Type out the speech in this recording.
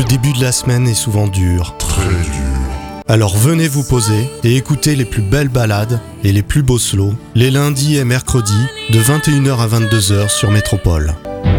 Le début de la semaine est souvent dur. Très dur. Alors venez vous poser et écoutez les plus belles balades et les plus beaux slows les lundis et mercredis de 21h à 22h sur Métropole.